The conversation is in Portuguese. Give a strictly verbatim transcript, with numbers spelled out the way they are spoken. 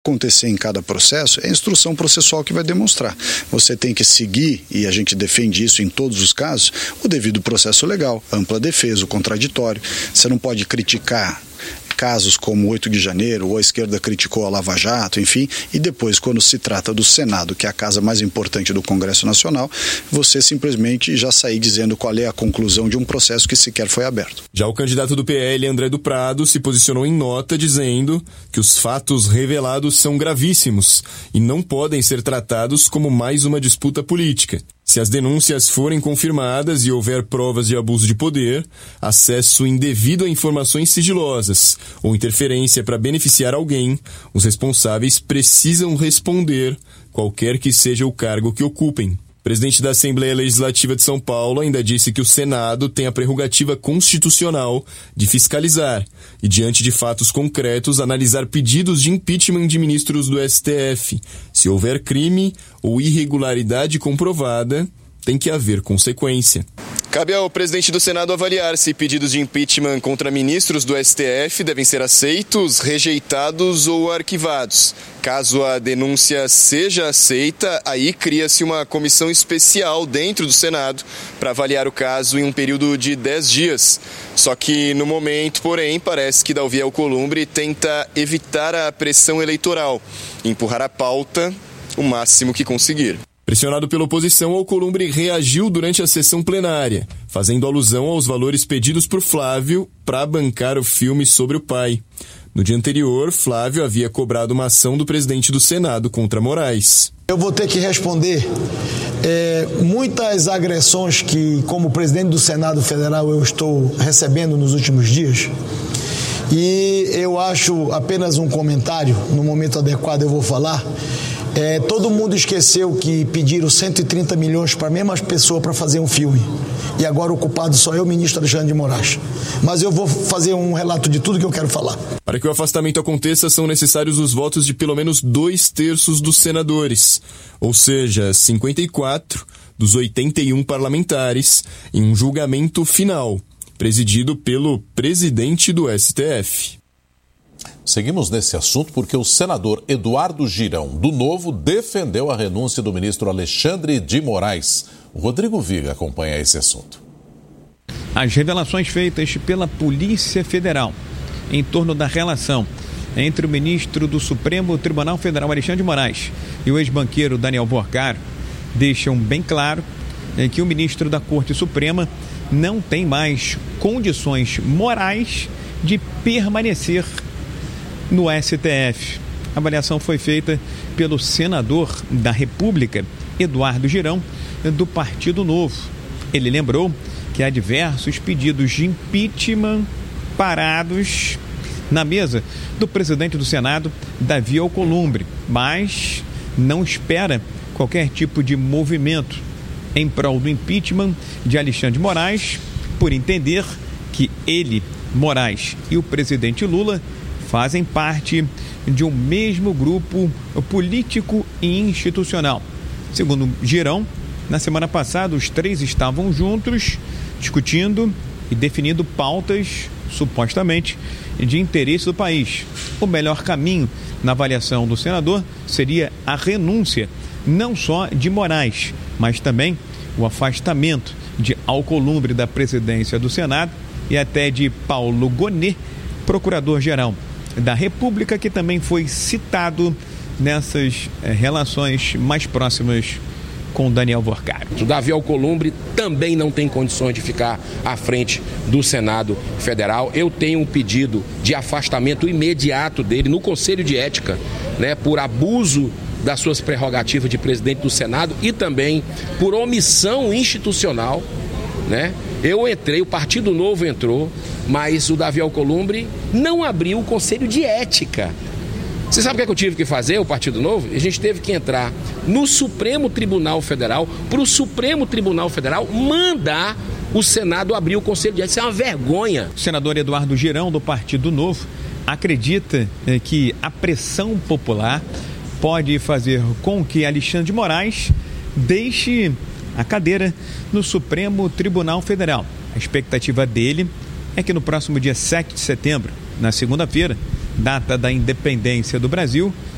acontecer em cada processo é a instrução processual que vai demonstrar. Você tem que seguir, e a gente defende isso em todos os casos, o devido processo legal, ampla defesa, o contraditório. Você não pode criticar casos como oito de janeiro, ou a esquerda criticou a Lava Jato, enfim, e depois, quando se trata do Senado, que é a casa mais importante do Congresso Nacional, você simplesmente já sair dizendo qual é a conclusão de um processo que sequer foi aberto. Já o candidato do P L, André do Prado, se posicionou em nota dizendo que os fatos revelados são gravíssimos e não podem ser tratados como mais uma disputa política. Se as denúncias forem confirmadas e houver provas de abuso de poder, acesso indevido a informações sigilosas ou interferência para beneficiar alguém, os responsáveis precisam responder, qualquer que seja o cargo que ocupem. O presidente da Assembleia Legislativa de São Paulo ainda disse que o Senado tem a prerrogativa constitucional de fiscalizar e, diante de fatos concretos, analisar pedidos de impeachment de ministros do S T F. Se houver crime ou irregularidade comprovada, tem que haver consequência. Cabe ao presidente do Senado avaliar se pedidos de impeachment contra ministros do S T F devem ser aceitos, rejeitados ou arquivados. Caso a denúncia seja aceita, aí cria-se uma comissão especial dentro do Senado para avaliar o caso em um período de dez dias. Só que, no momento, porém, parece que Davi Alcolumbre tenta evitar a pressão eleitoral e empurrar a pauta o máximo que conseguir. Pressionado pela oposição, Alcolumbre reagiu durante a sessão plenária, fazendo alusão aos valores pedidos por Flávio para bancar o filme sobre o pai. No dia anterior, Flávio havia cobrado uma ação do presidente do Senado contra Moraes. Eu vou ter que responder é, muitas agressões que, como presidente do Senado Federal, eu estou recebendo nos últimos dias. E eu acho apenas um comentário, no momento adequado eu vou falar. É, todo mundo esqueceu que pediram cento e trinta milhões para a mesma pessoa para fazer um filme. E agora o culpado só é o ministro Alexandre de Moraes. Mas eu vou fazer um relato de tudo que eu quero falar. Para que o afastamento aconteça, são necessários os votos de pelo menos dois terços dos senadores, ou seja, cinquenta e quatro dos oitenta e um parlamentares, em um julgamento final, presidido pelo presidente do S T F. Seguimos nesse assunto porque o senador Eduardo Girão, do Novo, defendeu a renúncia do ministro Alexandre de Moraes. O Rodrigo Viga acompanha esse assunto. As revelações feitas pela Polícia Federal em torno da relação entre o ministro do Supremo Tribunal Federal, Alexandre de Moraes, e o ex-banqueiro Daniel Borgaro deixam bem claro que o ministro da Corte Suprema não tem mais condições morais de permanecer no S T F. A avaliação foi feita pelo senador da República, Eduardo Girão, do Partido Novo. Ele lembrou que há diversos pedidos de impeachment parados na mesa do presidente do Senado, Davi Alcolumbre, mas não espera qualquer tipo de movimento em prol do impeachment de Alexandre de Moraes, por entender que ele, Moraes e o presidente Lula fazem parte de um mesmo grupo político e institucional. Segundo Girão, na semana passada os três estavam juntos, discutindo e definindo pautas, supostamente, de interesse do país. O melhor caminho, na avaliação do senador, seria a renúncia, não só de Moraes, mas também o afastamento de Alcolumbre da presidência do Senado e até de Paulo Gonet, procurador-geral da República, que também foi citado nessas eh, relações mais próximas com Daniel Borgaro. O Davi Alcolumbre também não tem condições de ficar à frente do Senado Federal. Eu tenho um pedido de afastamento imediato dele no Conselho de Ética, né, por abuso das suas prerrogativas de presidente do Senado e também por omissão institucional, né? Eu entrei, o Partido Novo entrou, mas o Davi Alcolumbre não abriu o Conselho de Ética. Você sabe o que, é que eu tive que fazer, o Partido Novo? A gente teve que entrar no Supremo Tribunal Federal, para o Supremo Tribunal Federal mandar o Senado abrir o Conselho de Ética. Isso é uma vergonha. O senador Eduardo Girão, do Partido Novo, acredita eh, que a pressão popular pode fazer com que Alexandre de Moraes deixe a cadeira no Supremo Tribunal Federal. A expectativa dele é que no próximo dia sete de setembro, na segunda-feira, data da independência do Brasil,